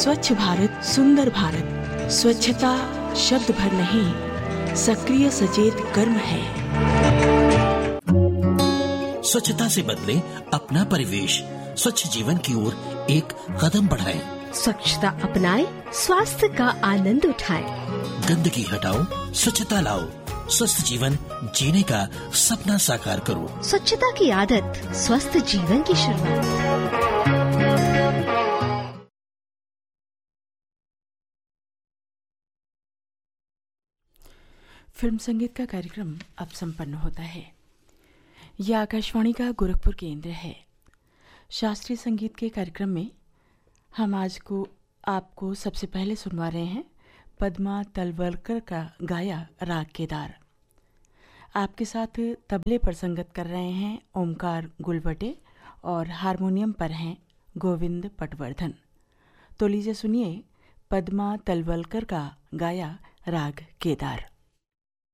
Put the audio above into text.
स्वच्छ भारत सुंदर भारत, स्वच्छता शब्द भर नहीं, सक्रिय सचेत कर्म है। स्वच्छता से बदले अपना परिवेश, स्वच्छ जीवन की ओर एक कदम बढ़ाएं। स्वच्छता अपनाएं, स्वास्थ्य का आनंद उठाएं। गंदगी हटाओ, स्वच्छता लाओ, स्वस्थ जीवन जीने का सपना साकार करो। स्वच्छता की आदत, स्वस्थ जीवन की शुरुआत। फिल्म संगीत का कार्यक्रम अब संपन्न होता है। यह आकाशवाणी का गोरखपुर केंद्र है। शास्त्रीय संगीत के कार्यक्रम में हम आज को आपको सबसे पहले सुनवा रहे हैं पद्मा तलवलकर का गाया राग केदार। आपके साथ तबले पर संगत कर रहे हैं ओमकार गुलवटे और हारमोनियम पर हैं गोविंद पटवर्धन। तो लीजिए सुनिए पद्मा तलवलकर का गाया राग केदार।